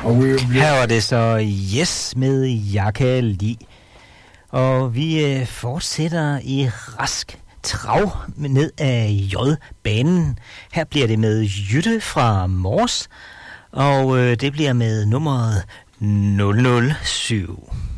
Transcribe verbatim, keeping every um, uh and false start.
Her var det så Yes med Jaka Li. Og vi øh, fortsætter i rask trav ned af J-banen. Her bliver det med Jytte fra Mors, og øh, det bliver med nummeret nul nul syv.